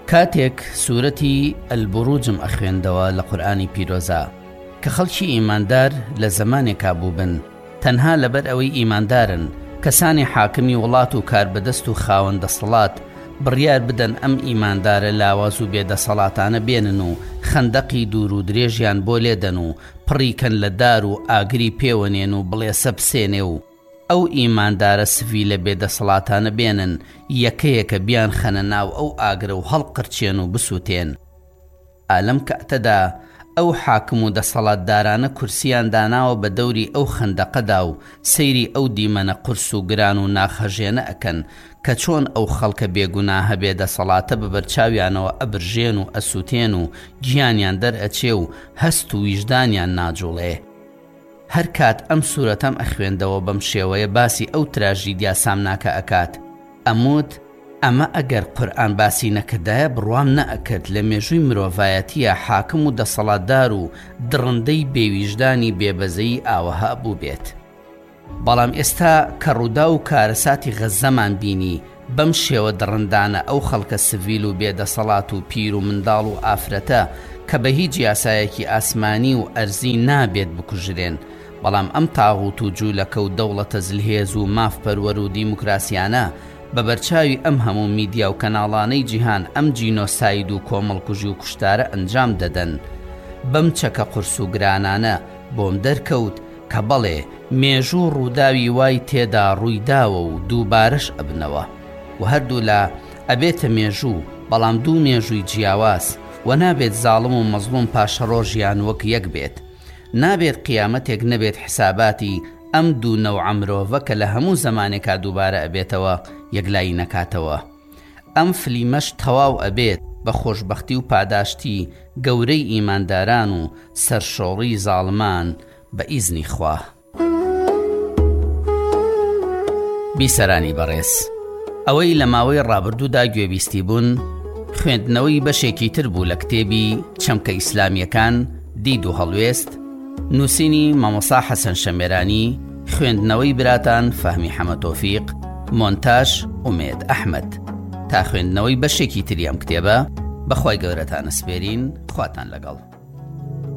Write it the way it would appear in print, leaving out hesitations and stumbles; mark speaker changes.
Speaker 1: کاتێک سوورەتی ئەلبوروجم ئەخوێندەوە لە قورئانی پیرۆزە کە خەڵکی ئیماندار لە زەمانێکا بووبن تەنها لەبەر ئەوەی ئیماندارن کەسانی حاکمی وڵات و کاربەدەست و خاوەن دەسەڵات بڕیار بدەن ئەم ئیماندارە لاواز و بێدەسەڵاتانە بێنن و خەندەقی دوور و درێژیان بۆ لێدەن و پڕیکەن لە دار و ئاگری پێوەنێن و بڵێسە بسێنێ و ئەو ئیماندارە سڤیلە بێدەسەڵاتانە بێنن یەکەیەکە بیان خەنە ناو ئەو ئاگرە و هەڵقرچێن و بسووتێن. ئالەم کاتەدا ئەو حاکم و دەسەڵاتدارانە کورسیان داناوە بە دەوری ئەو خەندەقەدا و سەیری ئەو دیمەنە قورس و گران و ناخەژێنە ئەکەن کە چۆن ئەو خەڵکە بێگوناهە بێدەسەڵاتە بەبەرچاویانەوە ئەبرژێن و ئەسووتێن و گیانیان دەرئەچێ و هەست و ویژدانیان ناجوڵێ. هەر کات ئەم سوورەتەم ئەخوێندەوە بەم شێوەیە باسی ئەو تراژیدیا سامناکە ئەکات. ئەموت ئەمە ئەگەر قورئان باسی نەکردایە بڕوام نەئەکرد لە مێژووی مرۆڤایەتیە حاکم و دەسەڵاتدار و دڕندەی بێویژدانی بێبەزەیی ئاوەها بوو بێت. بەڵام ئێستا کە ڕوودا و کارەساتی غەزەمان بینی بەم شێوە دڕندانە ئەو خەڵکە سڤیل و بێدەسەڵات و پیر و منداڵ و ئافرەتە کە بە هیچ یاسایەکی ئاسمانی و ئەرزی نابێت بکوژرێن، بەڵام ئەم تاغوت و جوولەکە و دەوڵەتە زلهێز و مافپەروەر و دیموکراسیانە بە بەرچاوی ئەم هەموو میدیا و کەناڵانەی جیهان ئەم جینۆساید و کۆمەڵکوژی و کوشتارە ئەنجام دەدەن. بەم چەکە قورس و گرانانە بۆم دەرکەوت کە بەڵێ مێژوو ڕووداوی وای تێدا ڕوویداوە و دووبارەش ئەبنەوە و هەردوو لا ئەبێتە مێژوو، بەڵام دوو مێژووی جیاواز و نابێت زاڵم و مەزلوم پاشە ڕۆژیان وەک یەک بێت. نابێت قیامەتێک نەبێت حساباتی ئەم دوو نەوعە مرۆڤە کە لە هەموو زەمانێکا دووبارە ئەبێتەوە یەکلایی نەکاتەوە. ئەم فلیمەش تەواو ئەبێت بە خۆشبەختی و پاداشتی گەورەی ئیمانداران و سەرشۆڕی زاڵمان بە ئیزنی خوا. بیسەرانی بەڕێز، ئەوەی لە ماوەی ڕابردوودا گوێبیستی بوون خوێندنەوەی بەشێکی تر بوو لە کتێبی چەمکە ئیسلامیەکان دید و هەڵوێست، نووسینی مامۆستا حەسەن شەمێرانی، خوێندنەوەی براتان فەهمی حەمەتۆفیق، مۆنتاژ ئومێد ئەحمەد. تا خوێندنەوەی بەشێکی تری ئەم کتێبە بەخوای گەورەتان ئەسپێرین، خواتان لەگەڵ.